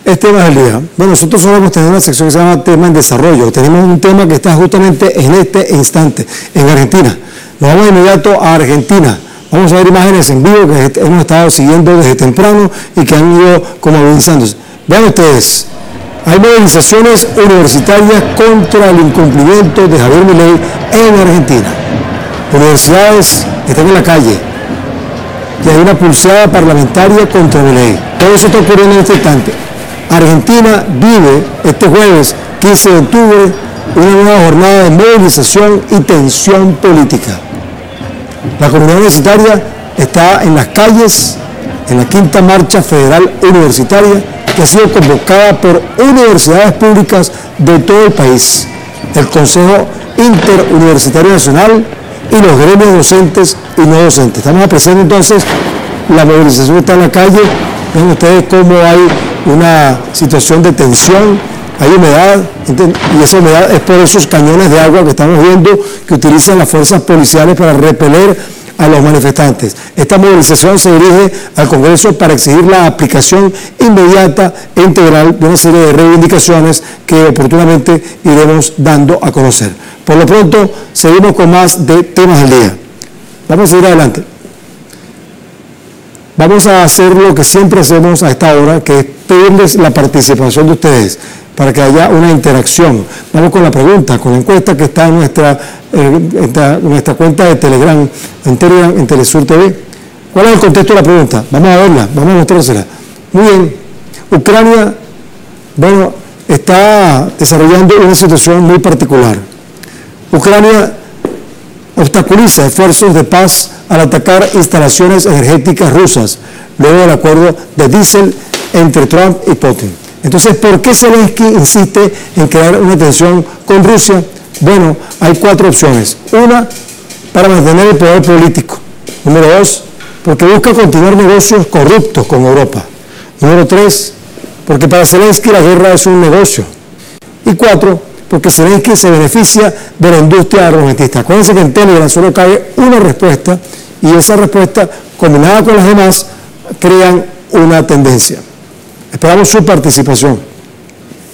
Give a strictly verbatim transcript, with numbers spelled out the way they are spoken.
Es tema del día. Bueno, nosotros solemos tener una sección que se llama tema en desarrollo. Tenemos un tema que está justamente en este instante, en Argentina. Nos vamos de inmediato a Argentina. Vamos a ver imágenes en vivo que hemos estado siguiendo desde temprano y que han ido como avanzándose. Vean ustedes, hay movilizaciones universitarias contra el incumplimiento de Javier Milei en Argentina. Universidades están en la calle y hay una pulseada parlamentaria contra Milei. Todo eso está ocurriendo en este instante. Argentina vive este jueves quince de octubre una nueva jornada de movilización y tensión política. La comunidad universitaria está en las calles en la quinta marcha federal universitaria que ha sido convocada por universidades públicas de todo el país, el Consejo Interuniversitario Nacional y los gremios docentes y no docentes. Estamos apreciando entonces la movilización que está en la calle. Ven ustedes cómo hay una situación de tensión, hay humedad, y esa humedad es por esos cañones de agua que estamos viendo que utilizan las fuerzas policiales para repeler a los manifestantes. Esta movilización se dirige al Congreso para exigir la aplicación inmediata e integral de una serie de reivindicaciones que oportunamente iremos dando a conocer. Por lo pronto, seguimos con más de temas del día. Vamos a seguir adelante. Vamos a hacer lo que siempre hacemos a esta hora, que es pedirles la participación de ustedes, para que haya una interacción. Vamos con la pregunta, con la encuesta que está en nuestra, eh, en nuestra cuenta de Telegram, en Telegram, en Telesur T V. ¿Cuál es el contexto de la pregunta? Vamos a verla, vamos a mostrársela. Muy bien, Ucrania, bueno, está desarrollando una situación muy particular. Ucrania obstaculiza esfuerzos de paz al atacar instalaciones energéticas rusas, luego del acuerdo de diésel entre Trump y Putin. Entonces, ¿por qué Zelensky insiste en crear una tensión con Rusia? Bueno, hay cuatro opciones. Una, para mantener el poder político. Número dos, porque busca continuar negocios corruptos con Europa. Número tres, porque para Zelensky la guerra es un negocio. Y cuatro, porque Zelensky se beneficia de la industria armamentista. Acuérdense que en Telegram solo cabe una respuesta y esa respuesta, combinada con las demás, crean una tendencia. Esperamos su participación.